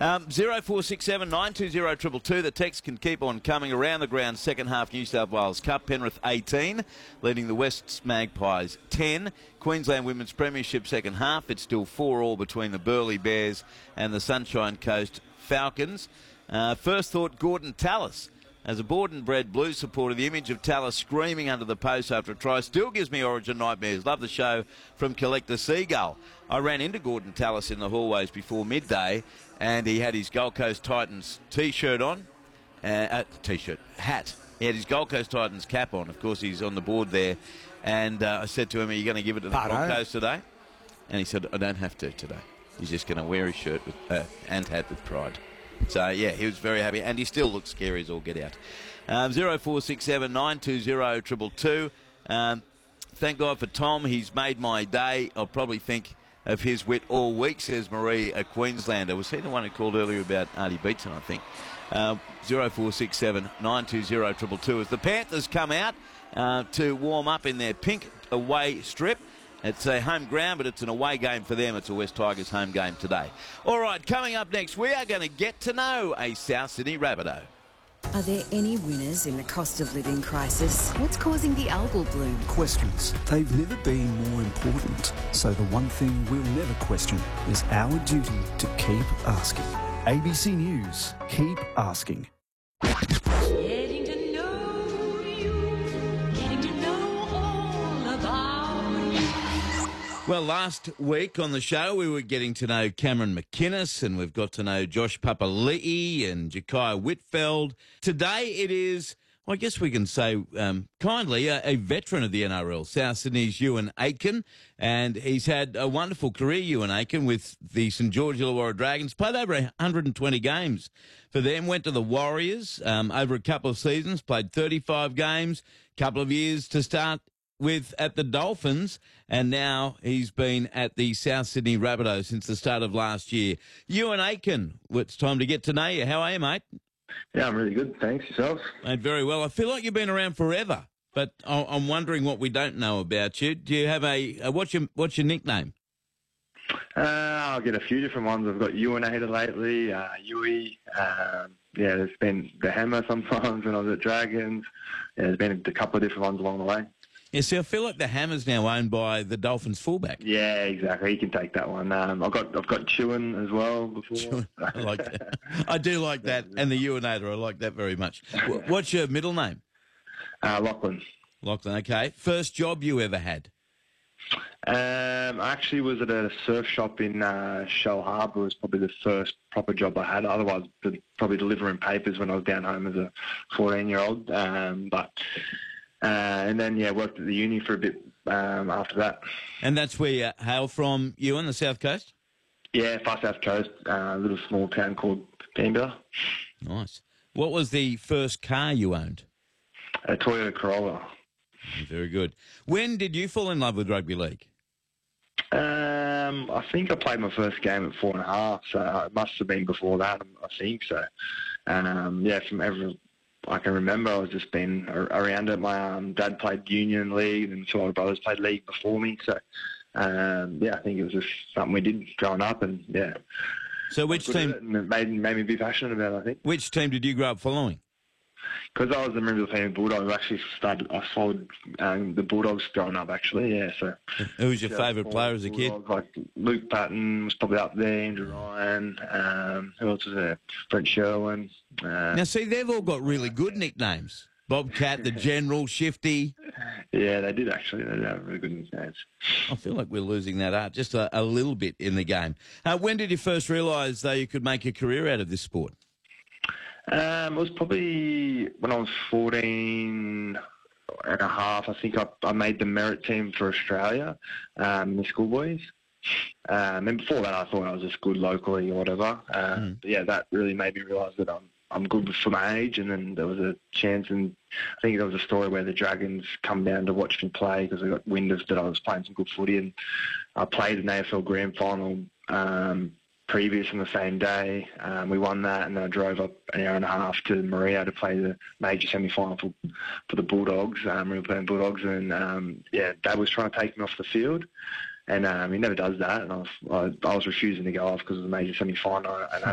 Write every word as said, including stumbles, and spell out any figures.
Um, zero four six seven nine two zero two two. The text can keep on coming. Around the ground, second half New South Wales Cup. Penrith eighteen, leading the West Magpies ten. Queensland Women's Premiership second half. It's still four all between the Burleigh Bears and the Sunshine Coast Falcons. Uh, first thought, Gordon Tallis. As a born-and-bred Blues supporter, the image of Tallis screaming under the post after a try still gives me Origin nightmares. Love the show from Collector Seagull. I ran into Gordon Tallis in the hallways before midday, and he had his Gold Coast Titans T-shirt on. Uh, uh, T-shirt, hat. He had his Gold Coast Titans cap on. Of course, he's on the board there. And uh, I said to him, are you going to give it to the Gold Coast today? And he said, I don't have to today. He's just going to wear his shirt with, uh, and hat with pride. So, yeah, he was very happy, and he still looks scary as all get out. Um, zero four six seven nine two zero two two. Um, thank God for Tom. He's made my day. I'll probably think of his wit all week, says Marie, a Queenslander. Was he the one who called earlier about Artie Beetson, I think? Uh, zero four six seven nine two zero two two. As the Panthers come out uh, to warm up in their pink away strip. It's a home ground, but it's an away game for them. It's a West Tigers home game today. All right, coming up next, we are going to get to know a South Sydney Rabbitoh. Are there any winners in the cost of living crisis? What's causing the algal bloom? Questions. They've never been more important. So the one thing we'll never question is our duty to keep asking. A B C News, keep asking. Getting to know you, getting to know all about you. Well, last week on the show, we were getting to know Cameron McInnes, and we've got to know Josh Papali'i and Ja'Kai Whitfeld. Today it is, well, I guess we can say um, kindly, a, a veteran of the N R L, South Sydney's Ewan Aitken, and he's had a wonderful career, Ewan Aitken, with the St George Illawarra Dragons. Played over one hundred twenty games for them, went to the Warriors um, over a couple of seasons, played thirty-five games, couple of years to start with at the Dolphins, and now he's been at the South Sydney Rabbitohs since the start of last year. Ewan Aitken, it's time to get to know you. How are you, mate? Yeah, I'm really good. Thanks. Yourself? Mate, very well. I feel like you've been around forever, but I'm wondering what we don't know about you. Do you have a, uh, what's your, what's your nickname? Uh, I'll get a few different ones. I've got Ewanator lately, uh, Ewy. Um, yeah, there's been the Hammer sometimes when I was at Dragons. Yeah, there's been a couple of different ones along the way. Yeah, see, I feel like the Hammer's now owned by the Dolphins fullback. Yeah, exactly. You can take that one. Um, I've got I've got Chewin as well before. Chewin. I like that. I do like that, and the Ewanator. I like that very much. What's your middle name? Uh, Lachlan. Lachlan. Okay. First job you ever had? Um, I actually was at a surf shop in uh, Shell Harbour. It was probably the first proper job I had. Otherwise, probably delivering papers when I was down home as a fourteen-year-old. Um, but. Uh, and then, yeah, worked at the uni for a bit um, after that. And that's where you hail from, Ewan, the South Coast? Yeah, far South Coast, uh, a little small town called Pemba. Nice. What was the first car you owned? A Toyota Corolla. Very good. When did you fall in love with rugby league? Um, I think I played my first game at four and a half, so it must have been before that, I think so. Um, yeah, from every... I can remember I was just been around it. My um, dad played union league, and two older brothers played league before me. So, um, yeah, I think it was just something we did growing up, and yeah. So, which team it made made me be passionate about it, I think. Which team did you grow up following? Because I was a member of the Penrith Bulldogs, I actually started. I followed um, the Bulldogs growing up, actually. Yeah. So. Who was your yeah, favourite player as a kid? Like Luke Patton was probably up there. Andrew Ryan. Um, who else was there? Brent Sherwin. Uh, now, see, they've all got really good nicknames. Bobcat, the General, Shifty. Yeah, they did actually. They did have really good nicknames. I feel like we're losing that art just a, a little bit in the game. Uh, when did you first realise that you could make a career out of this sport? Um, it was probably when I was fourteen and a half. I think I, I made the merit team for Australia, um, the schoolboys. Um, and before that, I thought I was just good locally or whatever. Uh, mm. But yeah, that really made me realise that I'm I'm good for my age. And then there was a chance, and I think there was a story where the Dragons come down to watch me play because they got wind of that I was playing some good footy, and I played an A F L Grand Final. Um, previous on the same day. Um, we won that, and then I drove up an hour and a half to Maria to play the major semi-final for, for the Bulldogs. Um, we were playing Bulldogs, and um, yeah, Dad was trying to take me off the field, and um, he never does that, and I was, I, I was refusing to go off because it was a major semi-final, and I